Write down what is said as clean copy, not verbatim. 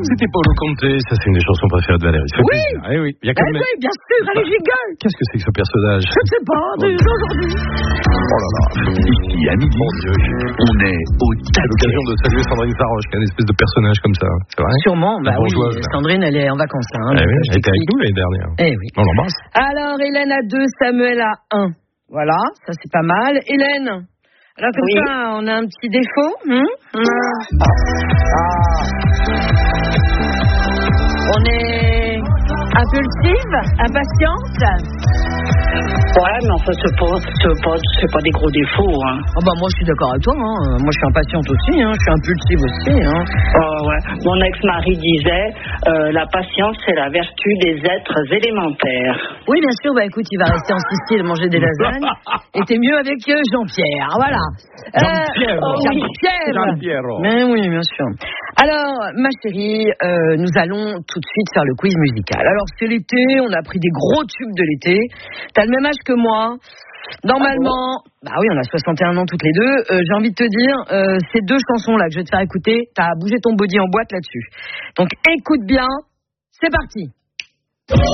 C'était Paolo Conte, ça c'est une des chansons préférées de Valérie. Oui. Eh oui, il y a quand même... oui, bien sûr, allez, rigole. Qu'est-ce que c'est que ce personnage? Je ne sais pas, aujourd'hui. Oh là là. Ici, à midi, on est au C'est l'occasion de saluer Sandrine Saroche, qui est une espèce de personnage comme ça. C'est vrai? Sûrement, bah oui, bourgeoise, là. Sandrine, elle est en vacances. Hein, Eh oui, donc, elle était avec nous l'année dernière. Eh oui. On l'embrasse. Alors, Hélène à 2, Samuel à 1. Voilà, ça c'est pas mal. Hélène, alors comme ça, on a un petit défaut. On est impulsive, impatiente. Ouais, mais enfin, c'est pas des gros défauts, hein. Oh bah moi je suis d'accord avec toi, hein. Moi je suis impatiente aussi, hein. Je suis impulsive aussi, hein. Ouais. Mon ex-mari disait, la patience c'est la vertu des êtres élémentaires. Oui, bien sûr, bah écoute, il va rester en Sicile manger des lasagnes. Et t'es mieux avec Jean-Pierre, voilà. Jean-Pierre. Mais oui, bien sûr. Alors, ma chérie, nous allons tout de suite faire le quiz musical. Alors, c'est l'été, on a pris des gros tubes de l'été. T'as le même âge que moi. Normalement, bah oui, on a 61 ans toutes les deux. J'ai envie de te dire, ces deux chansons-là que je vais te faire écouter, t'as bougé ton body en boîte là-dessus. Donc, écoute bien, c'est parti.